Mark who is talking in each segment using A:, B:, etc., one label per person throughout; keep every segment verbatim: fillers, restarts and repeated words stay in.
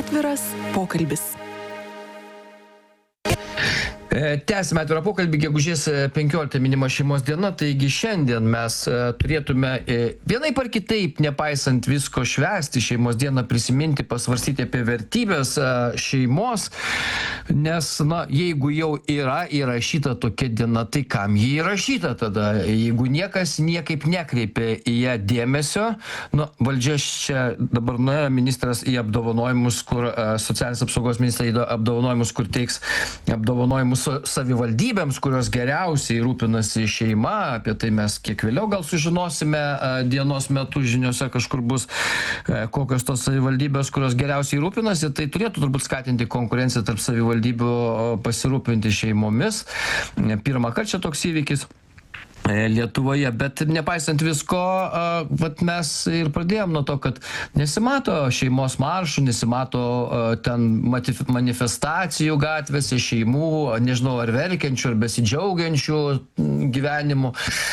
A: Atviras pokalbis.
B: Tęsime atvirą pokalbį, gegužės penkioliktą minima šeimos diena, taigi šiandien mes turėtume vienaip ar kitaip, nepaisant visko, švęsti šeimos dieną, prisiminti, pasvarstyti apie vertybės šeimos, nes, na, jeigu jau yra įrašyta tokia diena, tai kam ji įrašyta tada? Jeigu niekas niekaip nekreipia į ją dėmesio, nu, valdžia čia dabar nuėjo ministras į apdovanojimus, kur socialinės apsaugos ministrai į apdovanojimus, kur teiks apdovanojimus savivaldybėms, kurios geriausiai rūpinasi šeima, apie tai mes kiek vėliau gal sužinosime dienos metu, žiniuose kažkur bus, kokios tos savivaldybės, kurios geriausiai rūpinasi, tai turėtų turbūt skatinti konkurenciją tarp savivaldybių pasirūpinti šeimomis. Pirmą kartą čia toks įvykis Lietuvoje, bet nepaisant visko, vat mes ir pradėjom nuo to, kad nesimato šeimos maršų, nesimato ten manifestacijų gatvėse, šeimų, nežinau, ar verkiančių, ar besidžiaugiančių gyvenimu.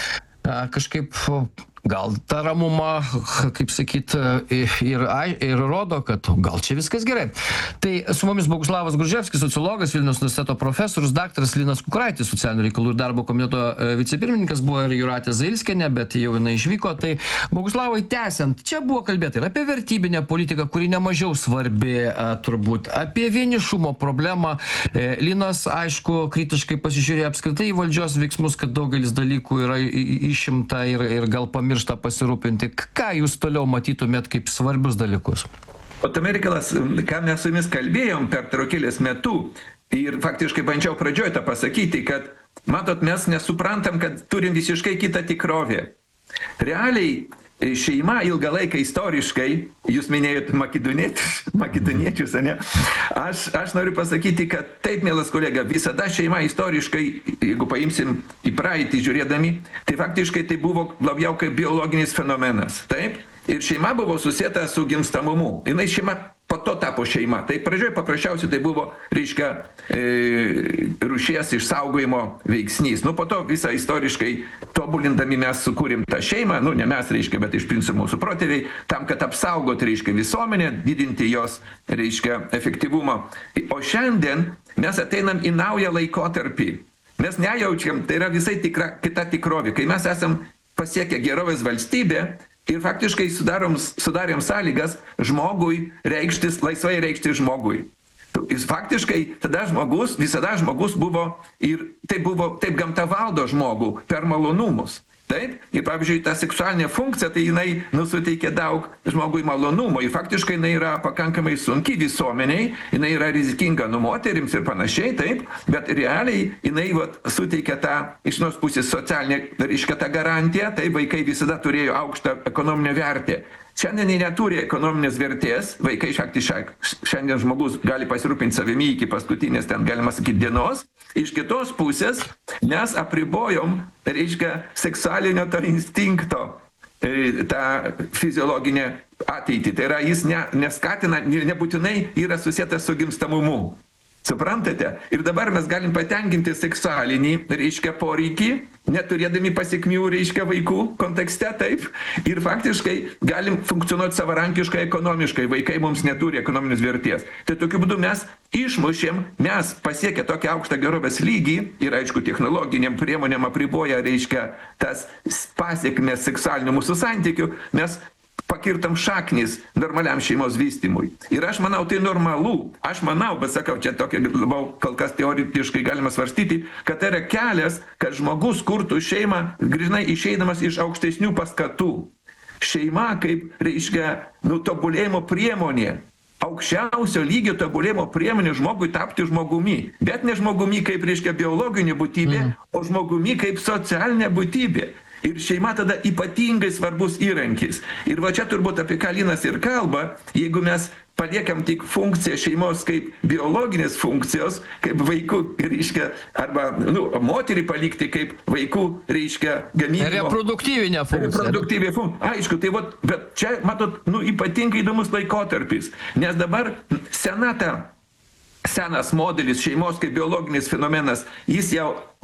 B: Kažkaip gal ta ramuma, kaip sakyt, ir, ir rodo, kad gal čia viskas gerai. Tai su mumis Boguslavas Gruževskis, sociologas, Vilniaus universiteto profesorius, daktaras Linas Kukuraitis, socialinių reikalų ir darbo komiteto vicepirmininkas, buvo ir Jūratė Zailskienė, bet jau jinai išvyko. Tai Boguslavai, tęsiant, čia buvo kalbėta ir apie vertybinę politiką, kuri nemažiau svarbi turbūt, apie vienišumo problemą. Linas, aišku, kritiškai pasižiūrėjo apskritai į valdžios veiksmus, kad daugelis dalykų yra išimta ir, ir gal pamiršta pasirūpinti. Ką jūs toliau matytumėt kaip svarbius dalykus?
C: O tame reikalas, ką mes su jumis kalbėjom per traukėlės metu, ir faktiškai bandžiau pradžioj tą pasakyti, kad, matot, mes nesuprantam, kad turim visiškai kitą tikrovę. Realiai šeima ilgą laiką istoriškai, jūs minėjot makedoniečius, makedoniečius, ne? Aš, aš noriu pasakyti, kad taip, mielas kolega, visada šeima istoriškai, jeigu paimsim į praeitį žiūrėdami, tai faktiškai tai buvo labiau kaip biologinis fenomenas, taip? Ir šeima buvo susieta su gimstamumu. Jinai šeima po to tapo šeima. Tai pradžioj paprasčiausiai tai buvo, reiškia, e, rūšies išsaugojimo veiksnys. Nu, po to visą istoriškai tobulindami mes sukūrim tą šeimą, nu, ne mes, reiškia, bet iš principo mūsų protėviai, tam, kad apsaugot, reiškia, visuomenę, didinti jos, reiškia, efektyvumą. O šiandien mes ateinam į naują laikotarpį. Mes nejaučiam, tai yra visai tikra, kita tikrovė. Kai mes esam pasiekę gerovės valstybę, ir faktiškai sudarom, sudarėm sąlygas žmogui reikštis, laisvai reikštis žmogui. Jis faktiškai tada žmogus, visada žmogus buvo ir taip buvo, taip gamta valdo žmogų per malonumus. Taip? Ir pavyzdžiui, ta seksualinė funkcija, tai jinai nusuteikia daug žmogui malonumo. Ir faktiškai jinai yra pakankamai sunki visuomeniai, jinai yra rizikinga nu moterims ir panašiai, taip, bet realiai jinai vat, suteikia tą iš vienos pusės socialinę, reiškia tą garantiją, tai vaikai visada turėjo aukštą ekonominę vertę. Šiandien jie neturi ekonominės vertės, vaikai šiandien žmogus gali pasirūpinti savimi iki paskutinės, ten galima sakyti, dienos. Iš kitos pusės mes apribojom, reiškia, seksualinio to instinkto, tą fiziologinę ateitį. Tai yra, jis ne, neskatina, nebūtinai yra susietas su gimstamumu. Suprantate? Ir dabar mes galim patenkinti seksualinį, reiškia, poreikį, neturėdami pasiekmių, reiškia, vaikų kontekste, taip. Ir faktiškai galim funkcionuoti savarankiškai, ekonomiškai. Vaikai mums neturi ekonominės vertės. Tai tokiu būdu mes išmušėm, mes pasiekę tokią aukštą gerovės lygį ir, aišku, technologiniam priemonėm apriboja, reiškia, tas pasiekmes seksualinių mūsų santykių, mes pakirtam šaknis normaliam šeimos vystymui. Ir aš manau, tai normalu. Aš manau, bet sakau, čia tokia labiau kol kas teoretiškai galima svarstyti, kad tai yra kelias, kad žmogus kurtų šeimą, grįžnai išeidamas iš aukštesnių paskatų. Šeima kaip, reiškia, nu, tobulėjimo priemonė. Aukščiausio lygio tobulėjimo priemonė žmogui tapti žmogumi. Bet ne žmogumi kaip, reiškia, biologinė būtybė, mm. o žmogumi kaip socialinė būtybė. Ir šeima tada ypatingai svarbus įrankis. Ir va čia turbūt apie ką Linas ir kalba, jeigu mes paliekam tik funkciją šeimos kaip biologinės funkcijos, kaip vaikų, reiškia, arba, nu, moterį palikti kaip vaikų, reiškia, gamybos.
B: Reproduktyvinė funkcija.
C: Reproduktyvinė funkcija. Aišku, tai vat, bet čia, matot, nu, ypatingai įdomus laikotarpis. Nes dabar senata, senas modelis šeimos kaip biologinis fenomenas, jis jau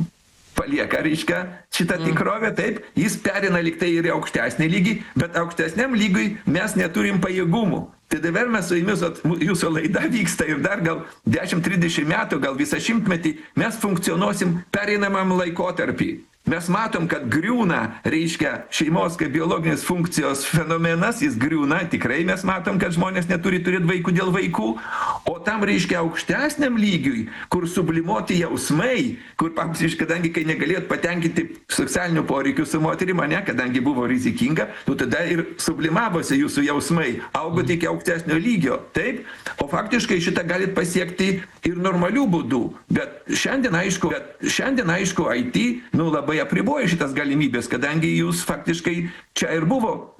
C: palieka, reiškia, šitą tikrovę, taip, jis perina lyg tai ir į aukštesnį lygį, bet aukštesniam lygiui mes neturim pajėgumų. Tai dabar mes su jumis, jūsų laida vyksta ir dar gal dešimt trisdešimt metų, gal visą šimtmetį, mes funkcionuosim pereinamam laikotarpį. Mes matom, kad griūna, reiškia, šeimos kaip biologinės funkcijos fenomenas, jis griūna, tikrai mes matom, kad žmonės neturi turėti vaikų dėl vaikų, o tam, reiškia, aukštesniam lygiui, kur sublimuoti jausmai, kur, pavyzdžiui, kadangi kai negalėjot patenkinti seksualinių poreikių su moterimi, ne, kadangi buvo rizikinga, nu tada ir sublimavosi jūsų jausmai, augo iki aukštesnio lygio, taip, o faktiškai šitą galit pasiekti ir normalių būdų, bet šiandien aišku, bet šiandien aišku, I T, nu labai apriboja šitas galimybės, kadangi jūs faktiškai čia ir buvo